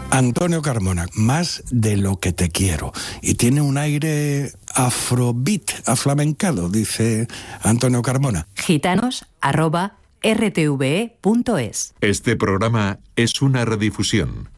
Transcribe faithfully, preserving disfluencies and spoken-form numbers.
Antonio Carmona, Más de lo que te quiero. Y tiene un aire afrobeat, aflamencado, dice Antonio Carmona. Gitanos, arroba, r t v e punto es. Este programa es una redifusión.